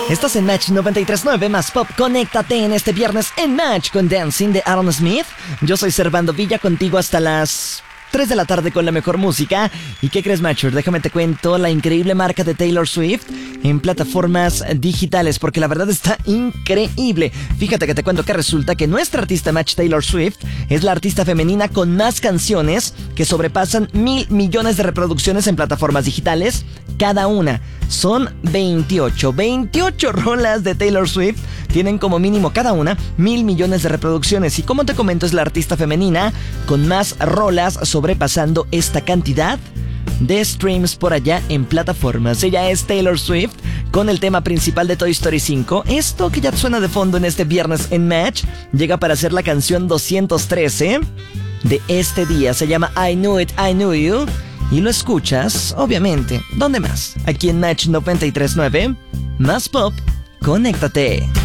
Estás en Match 93.9 más Pop. Conéctate en este viernes en Match con Dancing de Aaron Smith. Yo soy Servando Villa, contigo hasta las 3 de la tarde con la mejor música. ¿Y qué crees, Matcher? Déjame te cuento la increíble marca de Taylor Swift en plataformas digitales, porque la verdad está increíble. Fíjate que te cuento que resulta que nuestra artista Match, Taylor Swift, es la artista femenina con más canciones que sobrepasan 1,000 millones de reproducciones en plataformas digitales cada una. Son 28 rolas de Taylor Swift. Tienen como mínimo cada una 1,000 millones de reproducciones. Y como te comento, es la artista femenina con más rolas, sobrepasando esta cantidad de streams por allá en plataformas. Ella es Taylor Swift con el tema principal de Toy Story 5. Esto que ya suena de fondo en este viernes en Match llega para ser la canción 213 de este día. Se llama I Knew It, I Knew You. Y lo escuchas, obviamente, ¿dónde más? Aquí en Match 93.9, más Pop, conéctate.